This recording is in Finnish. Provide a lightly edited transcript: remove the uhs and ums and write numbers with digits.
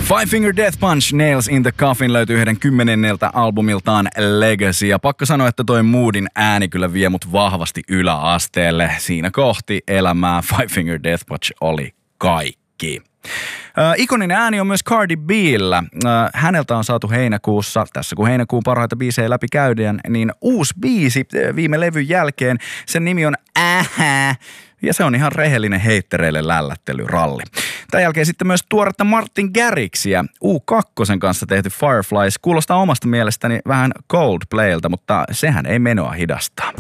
Five Finger Death Punch, Nails in the Coffin löytyy heidän 10. albumiltaan Legacy. Ja pakko sanoa, että toi Moodin ääni kyllä vie mut vahvasti yläasteelle. Siinä kohti elämää Five Finger Death Punch oli kaikki. Ikoninen ääni on myös Cardi B:llä. Häneltä on saatu heinäkuussa, tässä kun heinäkuun parhaita biisejä läpi käydään, niin uusi biisi viime levyn jälkeen. Sen nimi on Ähä. Ja se on ihan rehellinen heittereille lällättelyralli. Tämän jälkeen sitten myös tuoretta Martin Garrixia. U2 kanssa tehty Fireflies kuulostaa omasta mielestäni vähän Coldplaylta, mutta sehän ei menoa hidastaa.